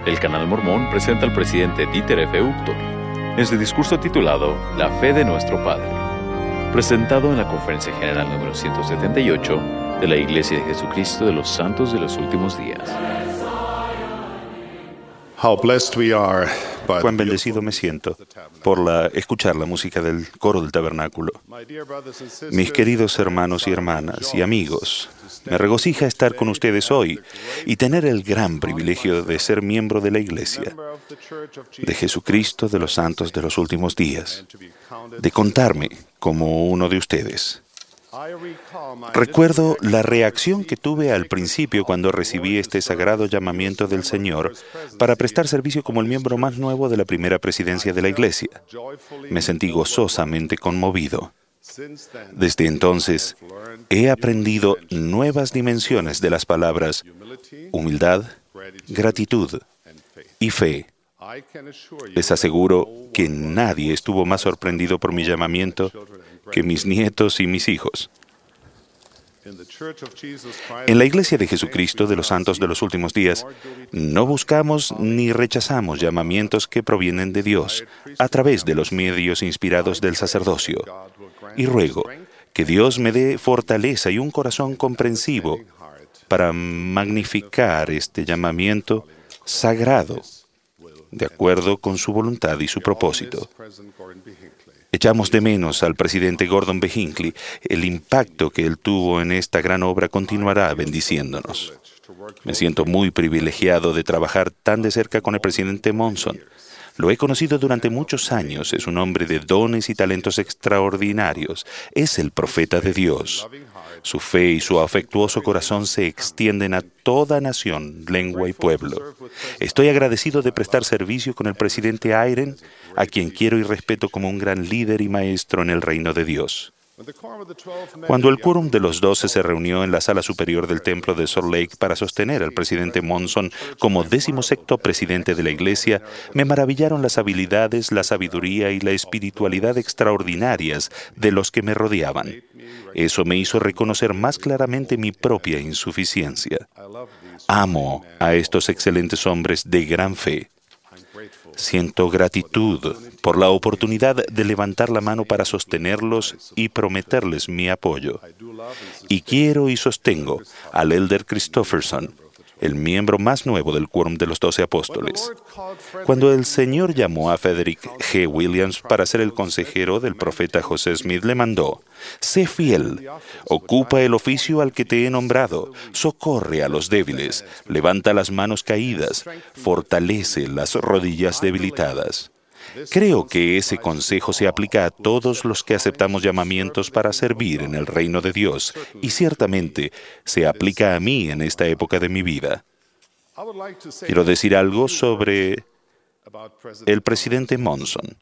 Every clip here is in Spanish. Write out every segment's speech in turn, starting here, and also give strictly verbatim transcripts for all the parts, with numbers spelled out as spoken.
El canal Mormón presenta al presidente Dieter F. Uchtdorf en su discurso titulado La fe de nuestro Padre, presentado en la Conferencia General número ciento setenta y ocho de la Iglesia de Jesucristo de los Santos de los Últimos Días. How blessed we are by Cuán the bendecido me siento por la, escuchar la música del coro del tabernáculo. My dear brothers and sisters, Mis queridos hermanos y hermanas y amigos, me regocija estar con ustedes hoy y tener el gran privilegio de ser miembro de la Iglesia, de Jesucristo de los Santos de los Últimos Días, de contarme como uno de ustedes. Recuerdo la reacción que tuve al principio cuando recibí este sagrado llamamiento del Señor para prestar servicio como el miembro más nuevo de la primera presidencia de la Iglesia. Me sentí gozosamente conmovido. Desde entonces, he aprendido nuevas dimensiones de las palabras humildad, gratitud y fe. Les aseguro que nadie estuvo más sorprendido por mi llamamiento que mis nietos y mis hijos. En la Iglesia de Jesucristo de los Santos de los Últimos Días, no buscamos ni rechazamos llamamientos que provienen de Dios a través de los medios inspirados del sacerdocio. Y ruego que Dios me dé fortaleza y un corazón comprensivo para magnificar este llamamiento sagrado, de acuerdo con su voluntad y su propósito. Echamos de menos al presidente Gordon B. Hinckley. El impacto que él tuvo en esta gran obra continuará bendiciéndonos. Me siento muy privilegiado de trabajar tan de cerca con el presidente Monson. Lo he conocido durante muchos años. Es un hombre de dones y talentos extraordinarios. Es el profeta de Dios. Su fe y su afectuoso corazón se extienden a toda nación, lengua y pueblo. Estoy agradecido de prestar servicio con el presidente Eyren, a quien quiero y respeto como un gran líder y maestro en el reino de Dios. Cuando el quórum de los doce se reunió en la sala superior del templo de Salt Lake para sostener al presidente Monson como decimosexto presidente de la Iglesia, me maravillaron las habilidades, la sabiduría y la espiritualidad extraordinarias de los que me rodeaban. Eso me hizo reconocer más claramente mi propia insuficiencia. Amo a estos excelentes hombres de gran fe. Siento gratitud por la oportunidad de levantar la mano para sostenerlos y prometerles mi apoyo. Y quiero y sostengo al Elder Christofferson, el miembro más nuevo del quórum de los doce apóstoles. Cuando el Señor llamó a Frederick G. Williams para ser el consejero del profeta José Smith, le mandó: sé fiel, ocupa el oficio al que te he nombrado, socorre a los débiles, levanta las manos caídas, fortalece las rodillas debilitadas. Creo que ese consejo se aplica a todos los que aceptamos llamamientos para servir en el reino de Dios, y ciertamente se aplica a mí en esta época de mi vida. Quiero decir algo sobre el presidente Monson.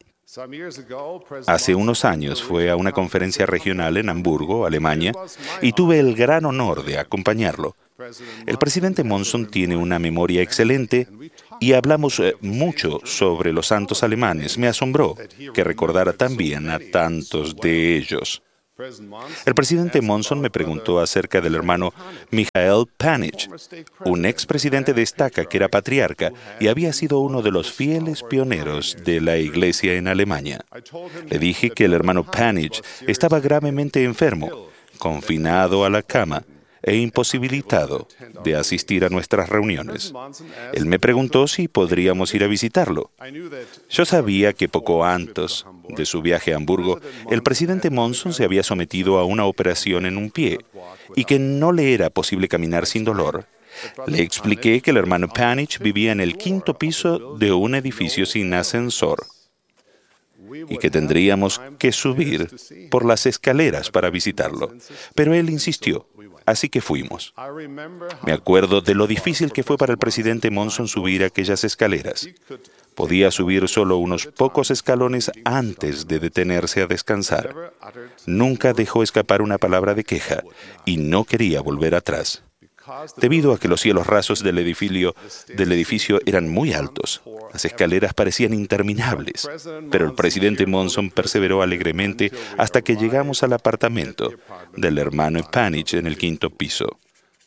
Hace unos años fue a una conferencia regional en Hamburgo, Alemania, y tuve el gran honor de acompañarlo. El presidente Monson tiene una memoria excelente y hablamos eh, mucho sobre los santos alemanes. Me asombró que recordara tan bien a tantos de ellos. El presidente Monson me preguntó acerca del hermano Michael Panich, un expresidente de Estaca que era patriarca y había sido uno de los fieles pioneros de la iglesia en Alemania. Le dije que el hermano Panich estaba gravemente enfermo, confinado a la cama e imposibilitado de asistir a nuestras reuniones. Él me preguntó si podríamos ir a visitarlo. Yo sabía que poco antes de su viaje a Hamburgo, el presidente Monson se había sometido a una operación en un pie y que no le era posible caminar sin dolor. Le expliqué que el hermano Panich vivía en el quinto piso de un edificio sin ascensor y que tendríamos que subir por las escaleras para visitarlo. Pero él insistió. Así que fuimos. Me acuerdo de lo difícil que fue para el presidente Monson subir aquellas escaleras. Podía subir solo unos pocos escalones antes de detenerse a descansar. Nunca dejó escapar una palabra de queja y no quería volver atrás. Debido a que los cielos rasos del edificio, del edificio eran muy altos, las escaleras parecían interminables, pero el presidente Monson perseveró alegremente hasta que llegamos al apartamento del hermano Panich en el quinto piso.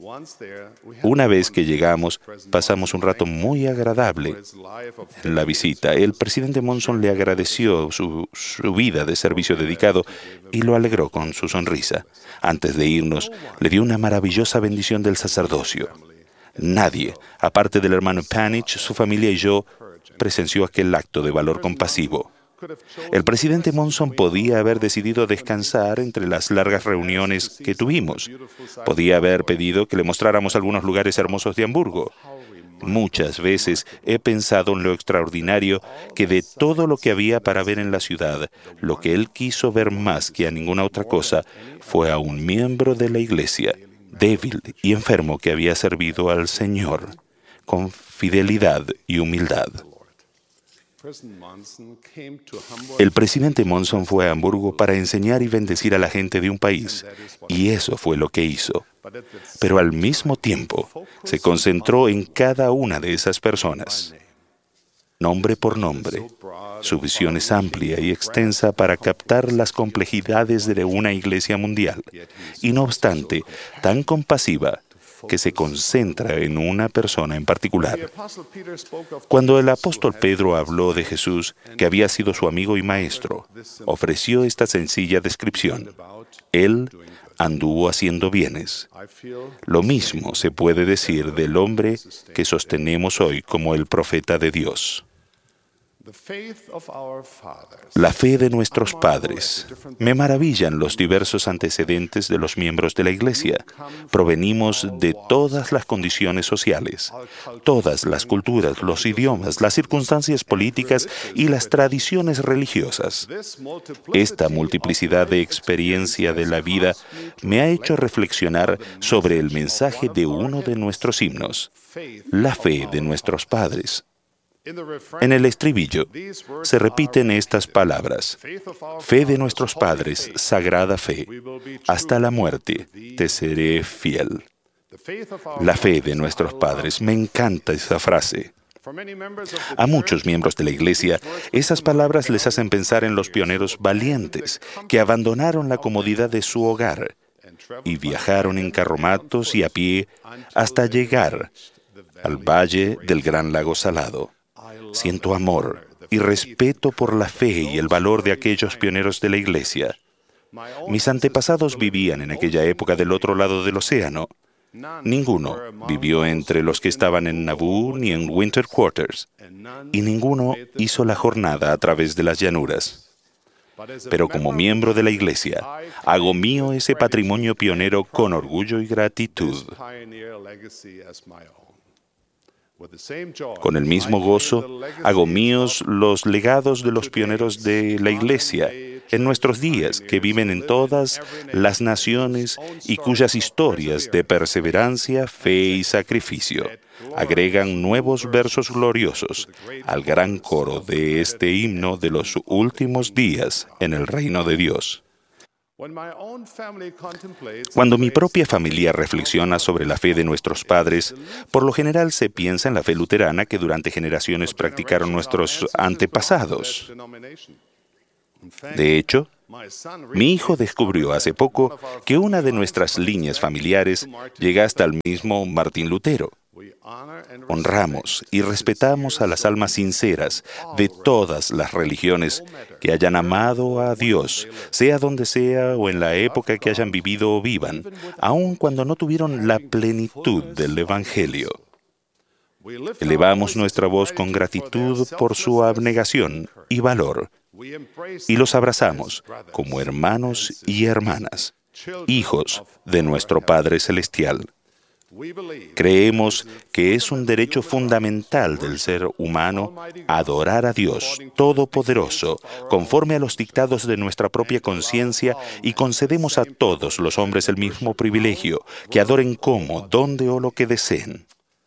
Una vez que llegamos, pasamos un rato muy agradable en la visita. El presidente Monson le agradeció su, su vida de servicio dedicado y lo alegró con su sonrisa. Antes de irnos, le dio una maravillosa bendición del sacerdocio. Nadie, aparte del hermano Panich, su familia y yo, presenció aquel acto de valor compasivo. El presidente Monson podía haber decidido descansar entre las largas reuniones que tuvimos. Podía haber pedido que le mostráramos algunos lugares hermosos de Hamburgo. Muchas veces he pensado en lo extraordinario que de todo lo que había para ver en la ciudad, lo que él quiso ver más que a ninguna otra cosa fue a un miembro de la iglesia, débil y enfermo, que había servido al Señor con fidelidad y humildad. El presidente Monson fue a Hamburgo para enseñar y bendecir a la gente de un país, y eso fue lo que hizo. Pero al mismo tiempo, se concentró en cada una de esas personas, nombre por nombre. Su visión es amplia y extensa para captar las complejidades de una iglesia mundial, y no obstante, tan compasiva que se concentra en una persona en particular. Cuando el apóstol Pedro habló de Jesús, que había sido su amigo y maestro, ofreció esta sencilla descripción: Él anduvo haciendo bienes. Lo mismo se puede decir del hombre que sostenemos hoy como el profeta de Dios. La fe de nuestros padres. Me maravillan los diversos antecedentes de los miembros de la Iglesia. Provenimos de todas las condiciones sociales, todas las culturas, los idiomas, las circunstancias políticas y las tradiciones religiosas. Esta multiplicidad de experiencia de la vida me ha hecho reflexionar sobre el mensaje de uno de nuestros himnos, la fe de nuestros padres. En el estribillo se repiten estas palabras: fe de nuestros padres, sagrada fe, hasta la muerte te seré fiel. La fe de nuestros padres, me encanta esa frase. A muchos miembros de la Iglesia, esas palabras les hacen pensar en los pioneros valientes que abandonaron la comodidad de su hogar y viajaron en carromatos y a pie hasta llegar al valle del Gran Lago Salado. Siento amor y respeto por la fe y el valor de aquellos pioneros de la Iglesia. Mis antepasados vivían en aquella época del otro lado del océano. Ninguno vivió entre los que estaban en Nauvoo ni en Winter Quarters, y ninguno hizo la jornada a través de las llanuras. Pero como miembro de la Iglesia, hago mío ese patrimonio pionero con orgullo y gratitud. Con el mismo gozo, hago míos los legados de los pioneros de la Iglesia en nuestros días, que viven en todas las naciones y cuyas historias de perseverancia, fe y sacrificio agregan nuevos versos gloriosos al gran coro de este himno de los últimos días en el reino de Dios. Cuando mi propia familia reflexiona sobre la fe de nuestros padres, por lo general se piensa en la fe luterana que durante generaciones practicaron nuestros antepasados. De hecho, mi hijo descubrió hace poco que una de nuestras líneas familiares llega hasta el mismo Martín Lutero. Honramos y respetamos a las almas sinceras de todas las religiones que hayan amado a Dios, sea donde sea o en la época que hayan vivido o vivan, aun cuando no tuvieron la plenitud del Evangelio. Elevamos nuestra voz con gratitud por su abnegación y valor, y los abrazamos como hermanos y hermanas, hijos de nuestro Padre Celestial. Creemos que es un derecho fundamental del ser humano adorar a Dios Todopoderoso conforme a los dictados de nuestra propia conciencia, y concedemos a todos los hombres el mismo privilegio, que adoren como, donde o lo que deseen.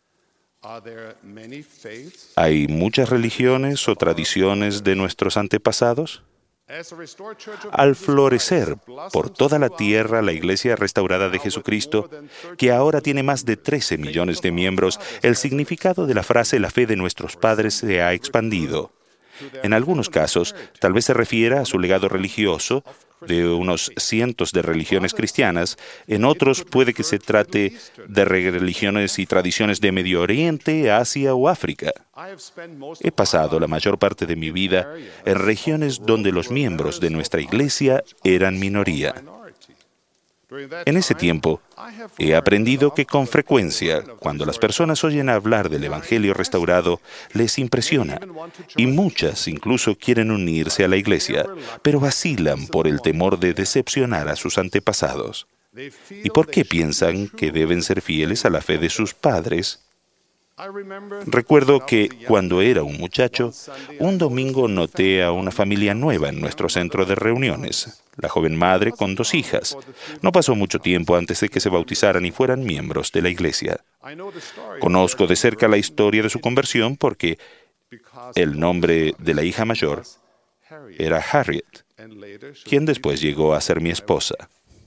¿Hay muchas religiones o tradiciones de nuestros antepasados? Al florecer por toda la tierra la Iglesia restaurada de Jesucristo, que ahora tiene más de trece millones de miembros, el significado de la frase "la fe de nuestros padres" se ha expandido. En algunos casos, tal vez se refiera a su legado religioso de unos cientos de religiones cristianas. En otros puede que se trate de religiones y tradiciones de Medio Oriente, Asia o África. He pasado la mayor parte de mi vida en regiones donde los miembros de nuestra iglesia eran minoría. En ese tiempo, he aprendido que con frecuencia, cuando las personas oyen hablar del Evangelio restaurado, les impresiona, y muchas incluso quieren unirse a la iglesia, pero vacilan por el temor de decepcionar a sus antepasados. ¿Y por qué piensan que deben ser fieles a la fe de sus padres? Recuerdo que cuando era un muchacho, un domingo noté a una familia nueva en nuestro centro de reuniones, la joven madre con dos hijas. No pasó mucho tiempo antes de que se bautizaran y fueran miembros de la iglesia. Conozco de cerca la historia de su conversión porque el nombre de la hija mayor era Harriet, quien después llegó a ser mi esposa.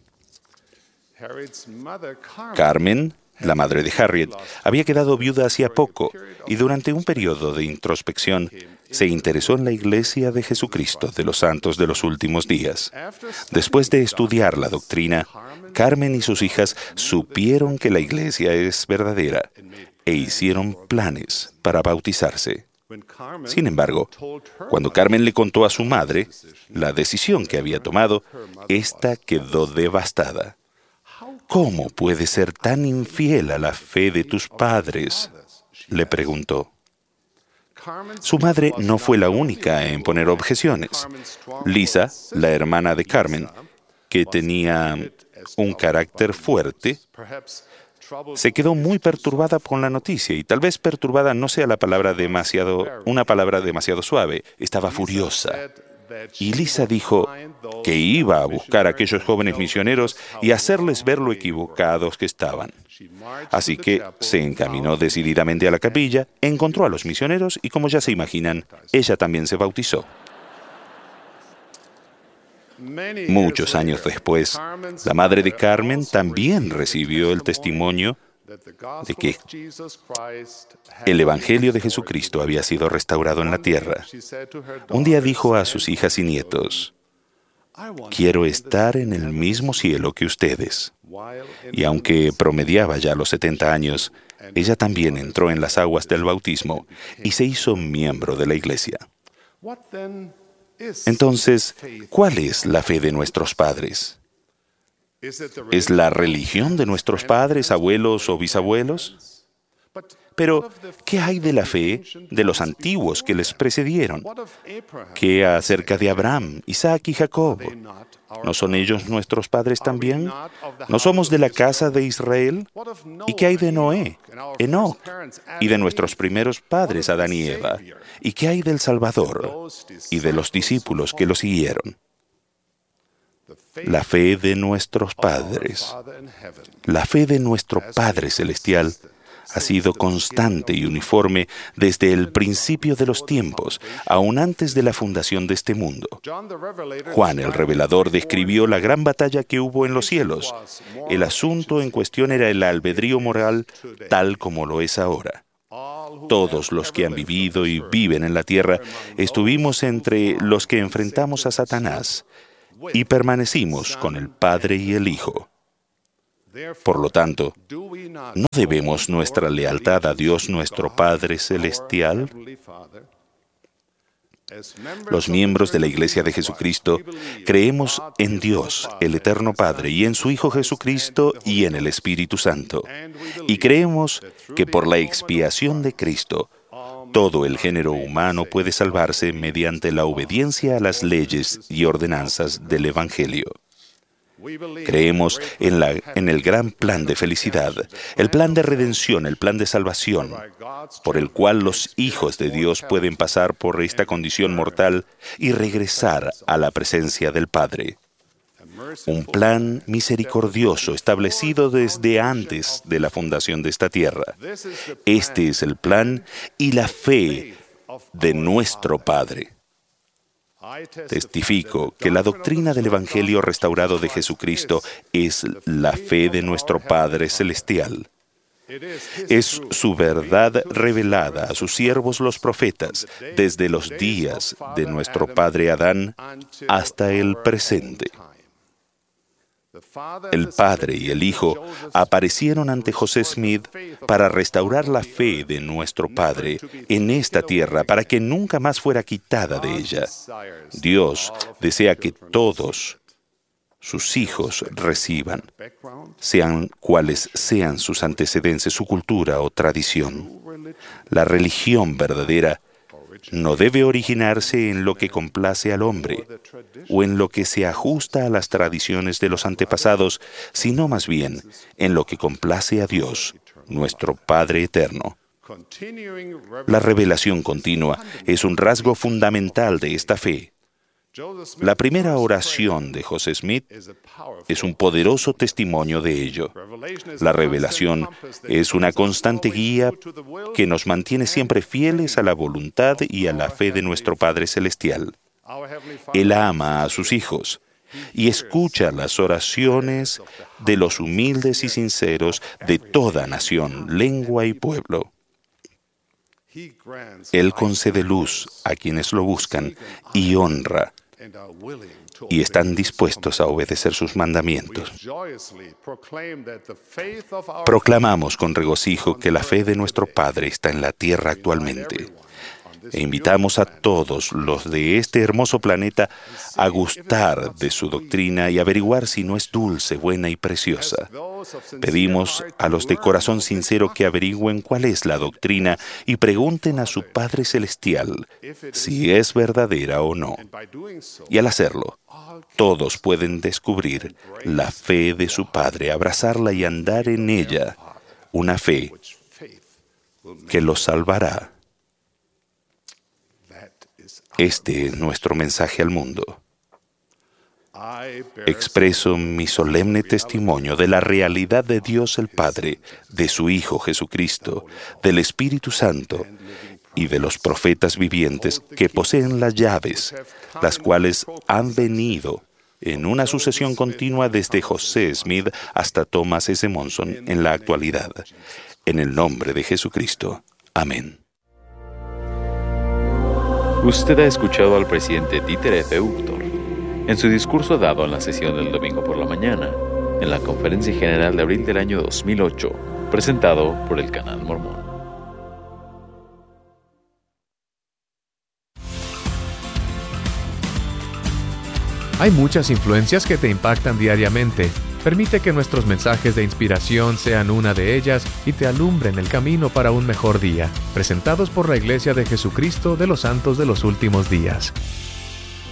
Carmen, la madre de Harriet, había quedado viuda hacía poco y durante un periodo de introspección se interesó en la Iglesia de Jesucristo de los Santos de los Últimos Días. Después de estudiar la doctrina, Carmen y sus hijas supieron que la Iglesia es verdadera e hicieron planes para bautizarse. Sin embargo, cuando Carmen le contó a su madre la decisión que había tomado, ésta quedó devastada. ¿Cómo puedes ser tan infiel a la fe de tus padres?, le preguntó. Su madre no fue la única en poner objeciones. Lisa, la hermana de Carmen, que tenía un carácter fuerte, se quedó muy perturbada con la noticia, y tal vez perturbada no sea la palabra demasiado, una palabra demasiado suave. Estaba furiosa. Y Lisa dijo que iba a buscar a aquellos jóvenes misioneros y hacerles ver lo equivocados que estaban. Así que se encaminó decididamente a la capilla, encontró a los misioneros y, como ya se imaginan, ella también se bautizó. Muchos años después, la madre de Carmen también recibió el testimonio de que el Evangelio de Jesucristo había sido restaurado en la tierra. Un día dijo a sus hijas y nietos: «Quiero estar en el mismo cielo que ustedes». Y aunque promediaba ya los setenta años, ella también entró en las aguas del bautismo y se hizo miembro de la iglesia. Entonces, ¿cuál es la fe de nuestros padres? ¿Es la religión de nuestros padres, abuelos o bisabuelos? Pero, ¿qué hay de la fe de los antiguos que les precedieron? ¿Qué acerca de Abraham, Isaac y Jacob? ¿No son ellos nuestros padres también? ¿No somos de la casa de Israel? ¿Y qué hay de Noé, Enoc, y de nuestros primeros padres, Adán y Eva? ¿Y qué hay del Salvador y de los discípulos que lo siguieron? La fe de nuestros padres, la fe de nuestro Padre Celestial, ha sido constante y uniforme desde el principio de los tiempos, aún antes de la fundación de este mundo. Juan el Revelador describió la gran batalla que hubo en los cielos. El asunto en cuestión era el albedrío moral, tal como lo es ahora. Todos los que han vivido y viven en la tierra estuvimos entre los que enfrentamos a Satanás y permanecimos con el Padre y el Hijo. Por lo tanto, ¿no debemos nuestra lealtad a Dios nuestro Padre Celestial? Los miembros de la Iglesia de Jesucristo creemos en Dios, el Eterno Padre, y en su Hijo Jesucristo y en el Espíritu Santo. Y creemos que por la expiación de Cristo, todo el género humano puede salvarse mediante la obediencia a las leyes y ordenanzas del Evangelio. Creemos en, la, en el gran plan de felicidad, el plan de redención, el plan de salvación, por el cual los hijos de Dios pueden pasar por esta condición mortal y regresar a la presencia del Padre. Un plan misericordioso establecido desde antes de la fundación de esta tierra. Este es el plan y la fe de nuestro Padre. Testifico que la doctrina del Evangelio restaurado de Jesucristo es la fe de nuestro Padre Celestial. Es su verdad revelada a sus siervos los profetas desde los días de nuestro padre Adán hasta el presente. El Padre y el Hijo aparecieron ante José Smith para restaurar la fe de nuestro Padre en esta tierra para que nunca más fuera quitada de ella. Dios desea que todos sus hijos reciban, sean cuales sean sus antecedentes, su cultura o tradición. La religión verdadera no debe originarse en lo que complace al hombre o en lo que se ajusta a las tradiciones de los antepasados, sino más bien en lo que complace a Dios, nuestro Padre eterno. La revelación continua es un rasgo fundamental de esta fe. La primera oración de José Smith es un poderoso testimonio de ello. La revelación es una constante guía que nos mantiene siempre fieles a la voluntad y a la fe de nuestro Padre Celestial. Él ama a sus hijos y escucha las oraciones de los humildes y sinceros de toda nación, lengua y pueblo. Él concede luz a quienes lo buscan y honra, y están dispuestos a obedecer sus mandamientos. Proclamamos con regocijo que la fe de nuestro Padre está en la tierra actualmente. E invitamos a todos los de este hermoso planeta a gustar de su doctrina y averiguar si no es dulce, buena y preciosa. Pedimos a los de corazón sincero que averigüen cuál es la doctrina y pregunten a su Padre Celestial si es verdadera o no. Y al hacerlo, todos pueden descubrir la fe de su Padre, abrazarla y andar en ella, una fe que los salvará. Este es nuestro mensaje al mundo. Expreso mi solemne testimonio de la realidad de Dios el Padre, de su Hijo Jesucristo, del Espíritu Santo y de los profetas vivientes que poseen las llaves, las cuales han venido en una sucesión continua desde José Smith hasta Thomas S. Monson en la actualidad. En el nombre de Jesucristo. Amén. Usted ha escuchado al presidente Dieter F. Uchtdorf en su discurso dado en la sesión del domingo por la mañana, en la Conferencia General de abril del año dos mil ocho, presentado por el Canal Mormón. Hay muchas influencias que te impactan diariamente. Permite que nuestros mensajes de inspiración sean una de ellas y te alumbren el camino para un mejor día. Presentados por la Iglesia de Jesucristo de los Santos de los Últimos Días.